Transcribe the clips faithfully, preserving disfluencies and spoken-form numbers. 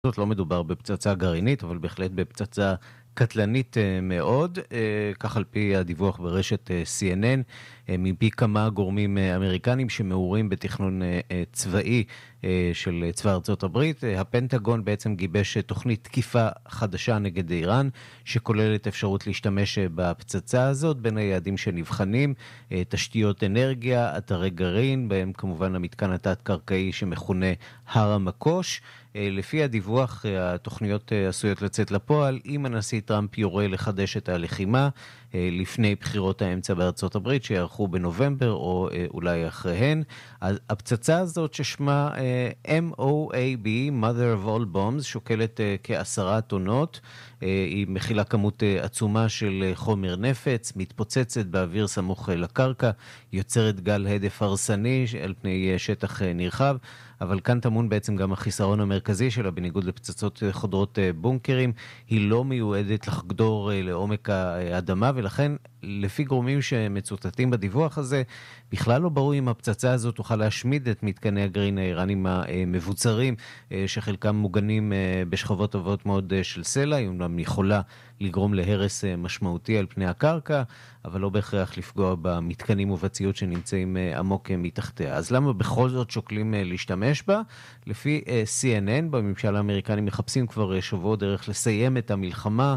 זאת לא מדובר בפצצה גרעינית, אבל בהחלט בפצצה קטלנית מאוד, כך על פי הדיווח ברשת סי אן אן, מפי כמה גורמים אמריקנים שמעורים בתכנון צבאי של צבא ארצות הברית. הפנטגון בעצם גיבש תוכנית תקיפה חדשה נגד איראן, שכוללת אפשרות להשתמש בפצצה הזאת, בין היעדים שנבחנים, תשתיות אנרגיה, אתרי גרעין, בהם כמובן המתקן התת-קרקעי שמכונה הר המקוש. לפי הדיווח, התוכניות עשויות לצאת לפועל, אם הנשיא טראמפ יורה לחדש את הלחימה לפני בחירות האמצע בארצות הברית, שיערכו בנובמבר או אולי אחריהן. הפצצה הזאת ששמה אם או איי בי, Mother of All Bombs, שוקלת כעשרה טונות, היא מכילה כמות עצומה של חומר נפץ, מתפוצצת באוויר סמוך לקרקע, יוצרת גל הדף הרסני על פני שטח נרחב, אבל כאן טמון בעצם גם החיסרון המרכזי שלה, בניגוד לפצצות חודרות בונקרים, היא לא מיועדת לחדור לעומק האדמה, ולכן לפי גורמים שמצוטטים בדיווח הזה, בכלל לא ברור אם הפצצה הזאת תוכל להשמיד את מתקני הגרעין האיראנים המבוצרים, שחלקם מוגנים בשכבות טובות מאוד של סלע, היא אומנם יכולה לגרום להרס משמעותי על פני הקרקע, אבל לא בהכרח לפגוע במתקנים ובציוד שנמצאים עמוק מתחתיה. אז למה בכל זאת שוקלים להשתמש בה? לפי סי אן אן, בממשל האמריקני מחפשים כבר שבוע דרך לסיים את המלחמה,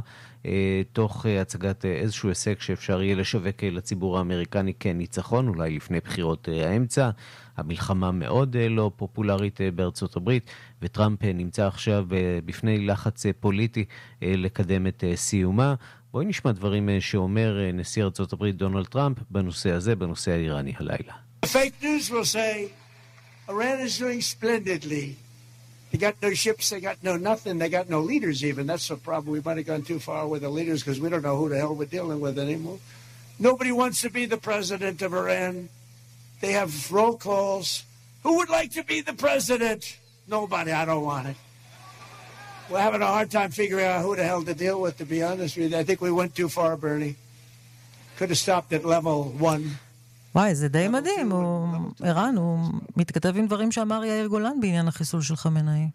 תוך הצגת איזשהו הישג שאפשר יהיה לשווק לציבור האמריקני כניצחון, אולי לפני בחירות האמצע. המלחמה מאוד לא פופולרית בארצות הברית, וטראמפ נמצא עכשיו בפני לחץ פוליטי לקדם את סיומה. בואי נשמע דברים שאומר נשיא ארצות הברית דונלד טראמפ בנושא הזה, בנושא האיראני הלילה. The fake news will say Iran is doing splendidly. They got no ships, they got no nothing, they got no leaders even. That's the problem. We might have gone too far with the leaders because we don't know who the hell we're dealing with anymore. Nobody wants to be the president of Iran. They have roll calls. Who would like to be the president? Nobody. I don't want it. We're having a hard time figuring out who the hell to deal with, to be honest with you. I think we went too far, Bernie. Could have stopped at level one. וואי, זה די מדהים. הוא, ערן, הוא מתכתב עם דברים שאמר יאיר גולן בעניין החיסול של חמינאי.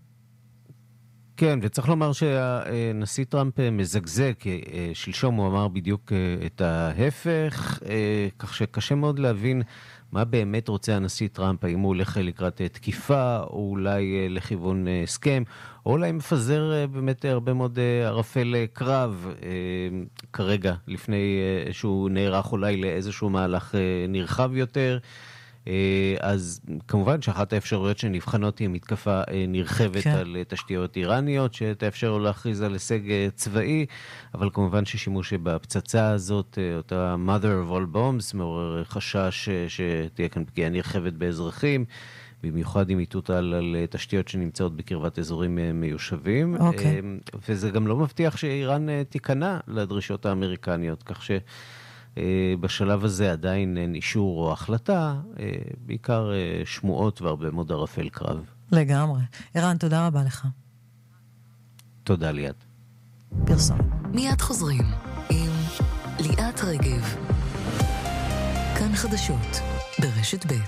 כן, וצריך לומר שהנשיא טראמפ מזגזג, שלשום הוא אמר בדיוק את ההפך, כך שקשה מאוד להבין מה באמת רוצה הנשיא טראמפ, האם הוא הולך לקראת תקיפה, או אולי לכיוון הסכם, או אולי מפזר באמת הרבה מאוד ערפל קרב כרגע, לפני שהוא נערך אולי לאיזשהו מהלך נרחב יותר. אז כמובן שאחת האפשרויות שנבחנות היא מתקפה נרחבת כן. על תשתיות איראניות, שתאפשר לו להכריז על הישג צבאי, אבל כמובן ששימוש בפצצה הזאת, אותה Mother of All Bombs, מעורר חשש שתהיה כאן פגיעה נרחבת באזרחים, במיוחד אם איתות על, על תשתיות שנמצאות בקרבת אזורים מיושבים. אוקיי. וזה גם לא מבטיח שאיראן תיכנע לדרישות האמריקניות, כך ש... בשלב הזה עדיין אין אישור או החלטה, בעיקר שמועות והרבה מאוד ערפל קרב. לגמרי. ערן, תודה רבה לך. תודה ליאת. פרסום. מיד חוזרים עם ליאת רגב. כאן חדשות ברשת ב'.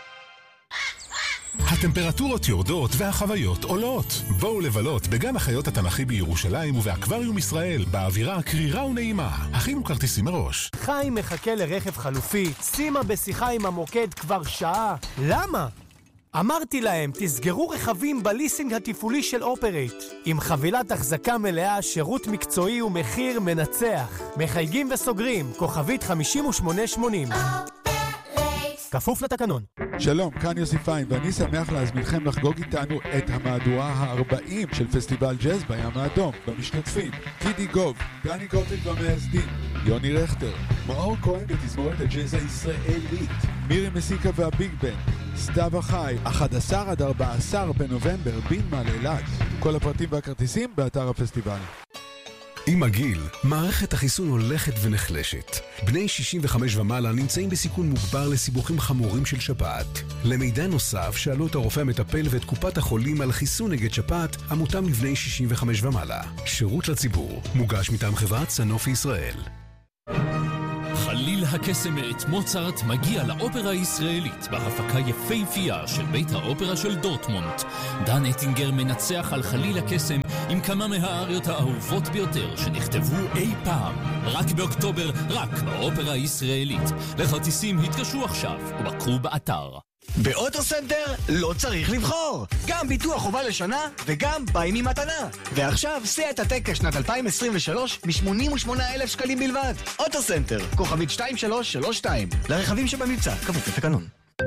הטמפרטורות יורדות והחוויות עולות. בואו לבלות בגן החיות התנ"כי בירושלים ובאקווריום ישראל, באווירה קרירה ונעימה. הכינו כרטיסים מראש. חיים מחכה לרכב חלופי, שימה בשיחה עם המוקד כבר שעה. למה? אמרתי להם, תסגרו רכבים בליסינג התפעולי של אופרייט. עם חבילת החזקה מלאה, שירות מקצועי ומחיר מנצח. מחייגים וסוגרים, כוכבית חמישים ושמונה שמונים. כפוף לתקנון. שלום, כאן יוסי פיין, ואני שמח להזמינכם לחגוג איתנו את המהדורה ה-ארבעים של פסטיבל ג'אז בים האדום. במשתתפים, קידי גוב, דני גוטליב והמייסדים, יוני רכטר, מאור כהן ותזמורת הג'אז הישראלית, מירי מסיקה והביג בן, סתיו החי, אחד עשר עד ארבעה עשר בנובמבר, בינמה לאילת. כל הפרטים והכרטיסים באתר הפסטיבל. עם הגיל, מערכת החיסון הולכת ונחלשת. בני שישים וחמש ומעלה נמצאים בסיכון מוגבר לסיבוכים חמורים של שפעת. למידע נוסף, שאלו את הרופא המטפל ואת קופת החולים על חיסון נגד שפעת, המותאם לבני שישים וחמש ומעלה. שירות לציבור, מוגש מטעם חברת סנופי ישראל. חלילה חליל הקסם מאת מוצרט מגיע לאופרה הישראלית בהפקה יפהפייה של בית האופרה של דורטמונד. דן אטינגר מנצח על חליל הקסם עם כמה מהאריות האהובות ביותר שנכתבו אי פעם. רק באוקטובר, רק באופרה הישראלית. לכרטיסים התקשרו עכשיו ובקרו באתר. באוטוסנטר לא צריך לבחור. גם ביטוח חובה לשנה וגם באים עם מתנה. ועכשיו סיאט הטקה שנת אלפיים עשרים ושלוש מ-שמונים ושמונה אלף שקלים בלבד. אוטוסנטר, כוכבית שתיים שלוש שלוש שתיים. לרכבים שבמבצע, כפוף לתקנון.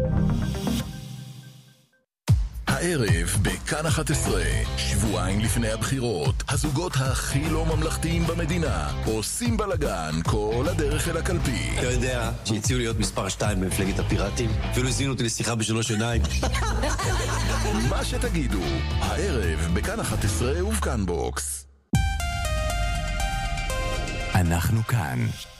הערב בכאן אחת עשרה, שבועיים לפני הבחירות, הזוגות הכי לא ממלכתיים במדינה עושים בלגן כל הדרך אל הקלפי. אתה יודע שהציעו להיות מספר שתיים במפלגת הפיראטים? אפילו הזינו אותי לשיחה בשלוש עיניים. מה שתגידו, הערב בכאן אחת עשרה ובכאן בוקס. אנחנו כאן.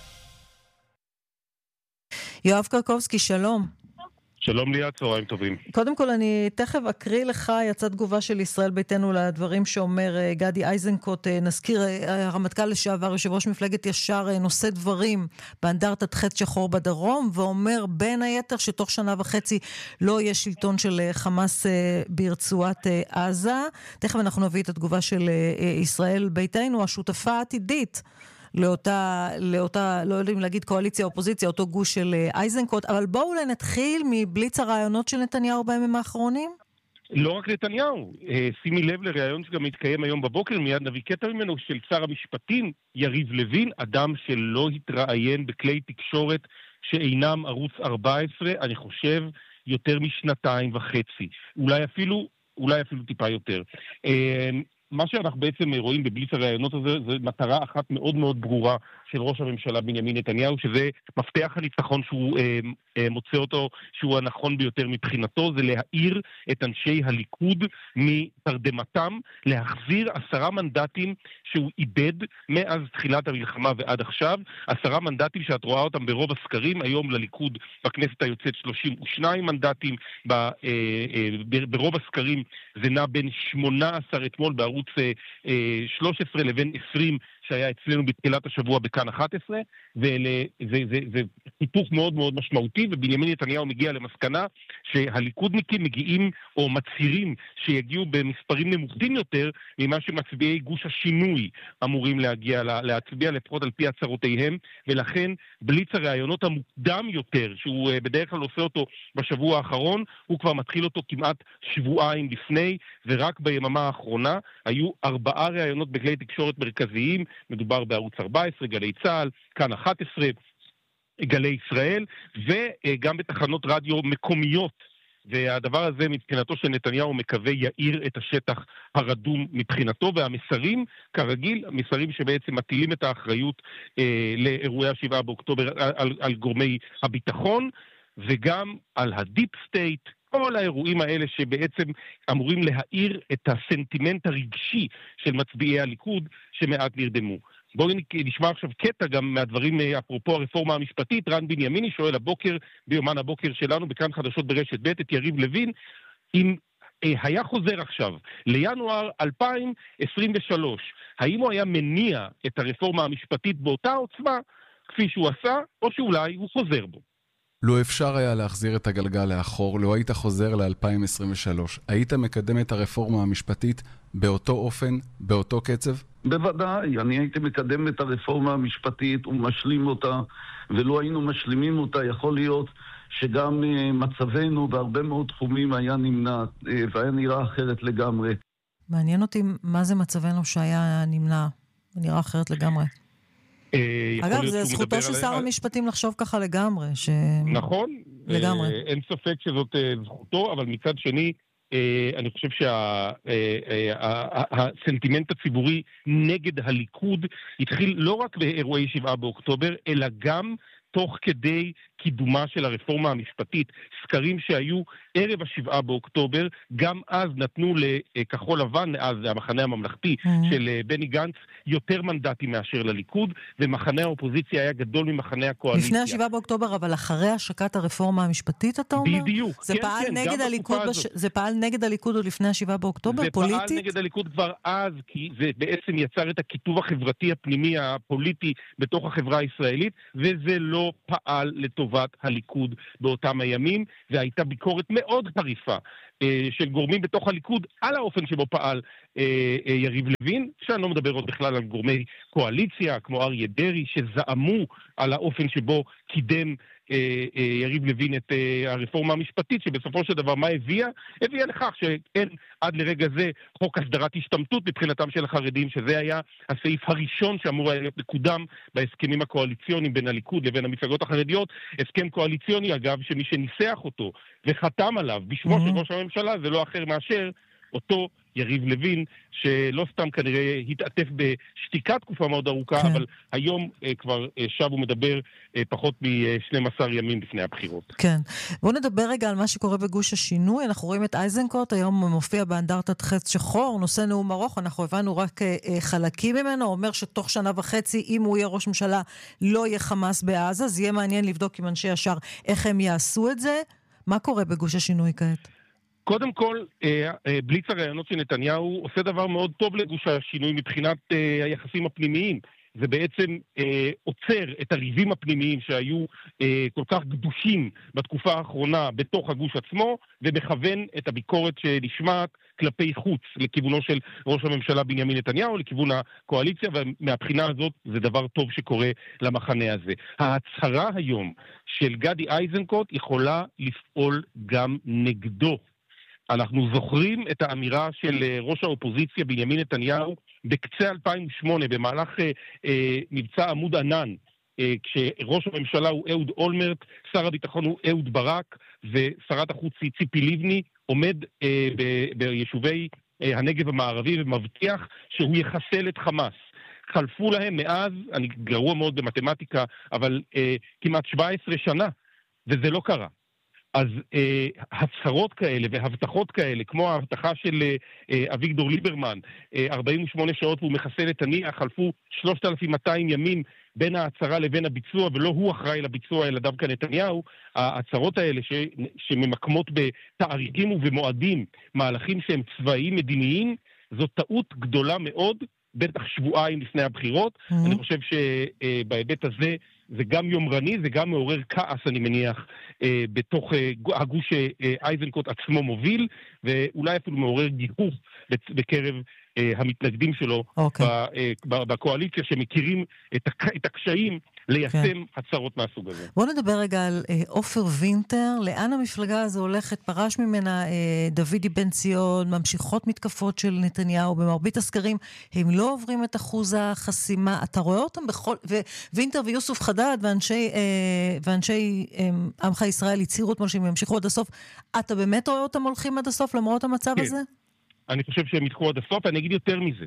יואב קרקובסקי, שלום. שלום ליאת, צהריים טובים. קודם כל אני תכף אקריא לך, יצאה תגובה של ישראל ביתנו לדברים שאומר גדי איזנקוט. נזכיר, הרמטכ"ל לשעבר, יושב ראש מפלגת ישר, נושא דברים באנדרטת חץ שחור בדרום, ואומר בין היתר שתוך שנה וחצי לא יהיה שלטון של חמאס ברצועת עזה. תכף אנחנו נביא את התגובה של ישראל ביתנו, השותפה העתידית לאותה, לאותה, לא יודעים להגיד קואליציה, אופוזיציה, אותו גוש של איזנקוט, אבל בואו אולי נתחיל מבליץ הרעיונות של נתניהו בימים האחרונים. לא רק נתניהו, שימי לב לרעיון שגם מתקיים היום בבוקר, מיד נביא קטע ממנו, של שר המשפטים יריב לוין, אדם שלא התראיין בכלי תקשורת שאינם ערוץ ארבע עשרה, אני חושב יותר משנתיים וחצי, אולי אפילו, אולי אפילו טיפה יותר. מה שאנחנו בעצם רואים בבליץ הרעיונות הזה, זה מטרה אחת מאוד מאוד ברורה של ראש הממשלה בנימין נתניהו, שזה מפתח הניצחון שהוא אה, אה, מוצא אותו, שהוא הנכון ביותר מבחינתו, זה להעיר את אנשי הליכוד מתרדמתם, להחזיר עשרה מנדטים שהוא איבד מאז תחילת המלחמה ועד עכשיו, עשרה מנדטים שאת רואה אותם ברוב הסקרים, היום לליכוד בכנסת היוצאת שלושים ושניים מנדטים, ב, אה, אה, ברוב הסקרים זה נע בין שמונה עשר אתמול בערוץ אה, שלוש עשרה לבין עשרים שהיה אצלנו בתחילת השבוע בכאן אחת עשרה, וזה חיתוך מאוד מאוד משמעותי, ובנימין נתניהו מגיע למסקנה שהליכודניקים מגיעים או מצהירים שיגיעו במספרים נמוכים יותר ממה שמצביעי גוש השינוי אמורים להגיע, להצביע לפחות על פי הצהרותיהם, ולכן בליץ הרעיונות המוקדם יותר, שהוא בדרך כלל עושה אותו בשבוע האחרון, הוא כבר מתחיל אותו כמעט שבועיים לפני, ורק ביממה האחרונה היו ארבעה רעיונות בכלי תקשורת מרכזיים, מדובר בערוץ ארבע עשרה, גלי צהל, כאן אחת עשרה, גלי ישראל, וגם בתחנות רדיו מקומיות. והדבר הזה מבחינתו של נתניהו מקווה יאיר את השטח הרדום מבחינתו, והמסרים, כרגיל, המסרים שבעצם מטילים את האחריות אה, לאירועי השבעה באוקטובר על, על גורמי הביטחון, וגם על הדיפ סטייט, כל האירועים האלה שבעצם אמורים להאיר את הסנטימנט הרגשי של מצביעי הליכוד שמעט נרדמו. בואו נשמע עכשיו קטע גם מהדברים, אפרופו הרפורמה המשפטית. רן בנימיני שואל הבוקר, ביומן הבוקר שלנו, בכאן חדשות ברשת ב' את יריב לוין, אם היה חוזר עכשיו לינואר אלפיים עשרים ושלוש, האם הוא היה מניע את הרפורמה המשפטית באותה עוצמה כפי שהוא עשה, או שאולי הוא חוזר בו? לא אפשר היה להחזיר את הגלגל לאחור, לא היית חוזר ל-אלפיים עשרים ושלוש. היית מקדם את הרפורמה המשפטית באותו אופן, באותו קצב? בוודאי, אני הייתי מקדם את הרפורמה המשפטית ומשלים אותה, ולא היינו משלימים אותה, יכול להיות שגם מצבנו בהרבה מאוד תחומים היה נמנע, והיה נראה אחרת לגמרי. מעניין אותי מה זה מצבנו שהיה נמנע, נראה אחרת לגמרי. אגב, זה זכותו של שר המשפטים לחשוב ככה לגמרי. נכון, לגמרי. אין ספק שזאת זכותו, אבל מצד שני, אני חושב שהסנטימנט הציבורי נגד הליכוד התחיל לא רק באירועי שבעה באוקטובר, אלא גם תוך כדי קידומה של הרפורמה המשפטית, סקרים שהיו ערב השבעה באוקטובר, גם אז נתנו לכחול לבן, אז המחנה הממלכתי mm-hmm. של בני גנץ, יותר מנדטים מאשר לליכוד, ומחנה האופוזיציה היה גדול ממחנה הקואליציה. לפני השבעה באוקטובר, אבל אחרי השקת הרפורמה המשפטית, אתה אומר? בדיוק, זה כן, פעל כן, נגד הליכוד בש... זה פעל נגד הליכוד עוד לפני השבעה באוקטובר, זה פוליטית? זה פעל נגד הליכוד כבר אז, כי זה בעצם יצר את הכיתוב החברתי הפנימי הפוליטי בתוך החברה הישראלית, וזה לא פעל לטובת הליכוד באותם הימים, והייתה ביקורת מאוד חריפה של גורמים בתוך הליכוד על האופן שבו פעל יריב לוין, שאני לא מדבר עוד בכלל על גורמי קואליציה, כמו אריה דרעי, שזעמו על האופן שבו קידם יריב לוין את הרפורמה המשפטית, שבסופו של דבר מה הביאה? הביאה לכך שאין עד לרגע זה חוק הסדרת השתמטות מבחינתם של החרדים, שזה היה הסעיף הראשון שאמור היה להיות מקודם בהסכמים הקואליציוניים בין הליכוד לבין המפלגות החרדיות, הסכם קואליציוני אגב שמי שניסח אותו וחתם עליו בשמו של ראש הממשלה זה לא אחר מאשר אותו יריב לוין, שלא סתם כנראה התעטף בשתיקה תקופה מאוד ארוכה, כן. אבל היום אה, כבר אה, שב ומדבר אה, פחות מ-שנים עשר ימים לפני הבחירות. כן. בואו נדבר רגע על מה שקורה בגוש השינוי. אנחנו רואים את אייזנקוט, היום מופיע באנדרטת חץ שחור, נושא נאום ארוך, אנחנו הבנו רק אה, חלקים ממנו, אומר שתוך שנה וחצי, אם הוא יהיה ראש ממשלה, לא יהיה חמאס בעזה, אז יהיה מעניין לבדוק עם אנשי השאר איך הם יעשו את זה. מה קורה בגוש השינוי כעת? קודם כל, בליץ הרעיונות של נתניהו עושה דבר מאוד טוב לגוש השינוי מבחינת היחסים הפנימיים. זה בעצם עוצר את הריבים הפנימיים שהיו כל כך גדושים בתקופה האחרונה בתוך הגוש עצמו, ומכוון את הביקורת שנשמעת כלפי חוץ לכיוונו של ראש הממשלה בנימין נתניהו, לכיוון הקואליציה, ומהבחינה הזאת זה דבר טוב שקורה למחנה הזה. ההצהרה היום של גדי איזנקוט יכולה לפעול גם נגדו. אנחנו זוכרים את האמירה של ראש האופוזיציה בנימין נתניהו בקצה אלפיים ושמונה במהלך אה, אה, מבצע עמוד ענן, אה, כשראש הממשלה הוא אהוד אולמרט, שר הביטחון הוא אהוד ברק ושרת החוץ היא ציפי לבני, עומד אה, ב- ביישובי אה, הנגב המערבי ומבטיח שהוא יחסל את חמאס. חלפו להם מאז, אני גרוע מאוד במתמטיקה, אבל אה, כמעט שבע עשרה שנה, וזה לא קרה. אז אה, הצהרות כאלה והבטחות כאלה, כמו ההבטחה של אה, אביגדור ליברמן, אה, ארבעים ושמונה שעות והוא מחסל את הנייה, חלפו שלושת אלפים ומאתיים ימים בין ההצהרה לבין הביצוע, ולא הוא אחראי לביצוע אלא דווקא נתניהו, ההצהרות האלה ש, שממקמות בתאריכים ובמועדים מהלכים שהם צבאיים מדיניים, זו טעות גדולה מאוד, בטח שבועיים לפני הבחירות. Mm-hmm. אני חושב שבהיבט הזה זה גם יומרני, זה גם מעורר כעס, אני מניח, אה, בתוך אה, הגוש שאייזנקוט עצמו מוביל, ואולי אפילו מעורר גיחוך בקרב אה, המתנגדים שלו okay. ב, אה, בקואליציה, שמכירים את, הק, את הקשיים ליישם okay. הצהרות מהסוג הזה. בואו נדבר רגע על אה, אופר וינטר, לאן המפלגה הזו הולכת, פרש ממנה אה, דוידי בן ציון, ממשיכות מתקפות של נתניהו, במרבית הסקרים הם לא עוברים את אחוז החסימה, אתה רואה אותם בכל, ווינטר ויוסוף חדד ואנשי, אה, ואנשי אה, עמך ישראל הצהירו אתמול שהם ימשיכו עד הסוף, אתה באמת רואה אותם הולכים עד הסוף למרות המצב כן. הזה? אני חושב שהם יתחו עד הסוף, אני אגיד יותר מזה.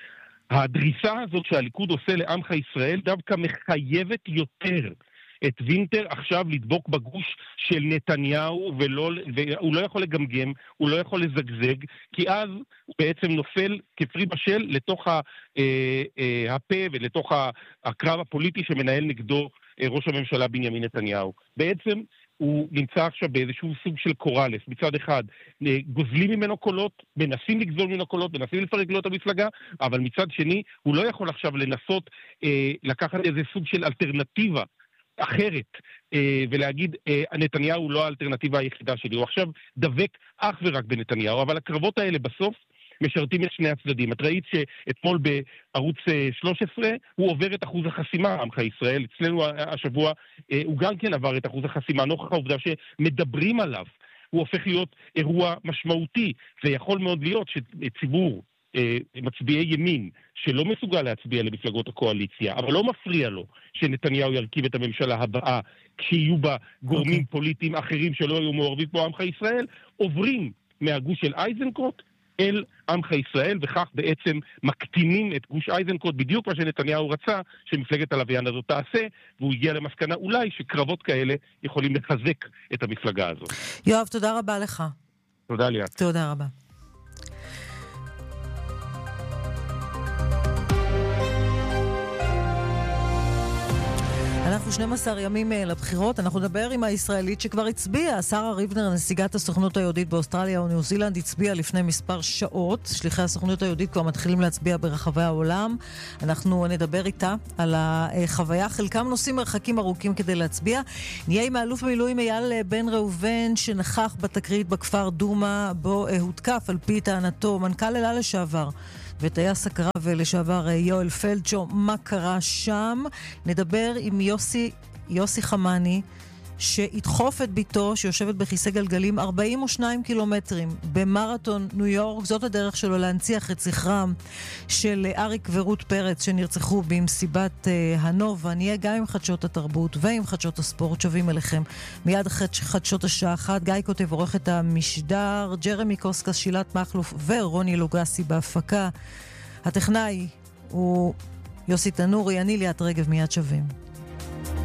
הדריסה הזאת שהליכוד עושה לעמך ישראל דווקא מחייבת יותר את וינטר עכשיו לדבוק בגוש של נתניהו, ולא, והוא לא יכול לגמגם, הוא לא יכול לזגזג, כי אז הוא בעצם נופל כפרי בשל לתוך ה, אה, אה, הפה ולתוך הקרב הפוליטי שמנהל נגדו אה, ראש הממשלה בנימין נתניהו. בעצם הוא נמצא עכשיו באיזשהו סוג של קורלס. מצד אחד, גוזלים ממנו קולות, מנסים לגזול ממנו קולות, מנסים לפרק לו את המפלגה, אבל מצד שני, הוא לא יכול עכשיו לנסות אה, לקחת איזה סוג של אלטרנטיבה אחרת, אה, ולהגיד, אה, נתניהו לא האלטרנטיבה היחידה שלי. הוא עכשיו דבק אך ורק בנתניהו, אבל הקרבות האלה בסוף משרתים את שני הצדדים. את ראית שאתמול בערוץ שלוש עשרה הוא עובר את אחוז החסימה, עמך ישראל. אצלנו השבוע הוא גם כן עבר את אחוז החסימה, נוכח העובדה שמדברים עליו. הוא הופך להיות אירוע משמעותי, ויכול מאוד להיות שציבור מצביעי ימין שלא מסוגל להצביע למפלגות הקואליציה, אבל לא מפריע לו שנתניהו ירכיב את הממשלה הבאה, כשיהיו בה גורמים okay. פוליטיים אחרים שלא היו מעורבים כמו עמך ישראל, עוברים מהגוש של אייזנקוט אל עמך ישראל, וכך בעצם מקטינים את גוש איזנקוט, בדיוק מה שנתניהו רצה שמפלגת הלוויין הזאת תעשה, והוא הגיע למסקנה אולי שקרבות כאלה יכולים לחזק את המפלגה הזאת. יואב, תודה רבה לך. תודה ליאת. תודה רבה. אנחנו שנים עשר ימים לבחירות, אנחנו נדבר עם הישראלית שכבר הצביעה. שרה ריבנר, נציגת הסוכנות היהודית באוסטרליה וניו זילנד, הצביעה לפני מספר שעות. שליחי הסוכנות היהודית כבר מתחילים להצביע ברחבי העולם. אנחנו נדבר איתה על החוויה. חלקם נוסעים מרחקים ארוכים כדי להצביע. נהיה עם האלוף מילואים אייל בן ראובן, שנכח בתקרית בכפר דומה, בו הותקף על פי טענתו מנכ"ל אל על לשעבר וטייס הקרב לשעבר יואל פלדשו. מה קרה שם? נדבר עם יוסי, יוסי חמני, שהדחוף את ביתו, שיושבת בכיסא גלגלים ארבעים ושניים קילומטרים במרתון ניו יורק. זאת הדרך שלו להנציח את זכרם של אריק ורות פרץ, שנרצחו במסיבת uh, הנובה. נהיה גם עם חדשות התרבות ועם חדשות הספורט, שווים אליכם מיד אחרי חדשות השעה אחת. גיא כותב עורכת המשדר, ג'רמי קוסקס, שילת מחלוף ורוני לוגסי בהפקה. הטכנאי הוא יוסי תנורי, אני ליאת רגב, מיד שווים.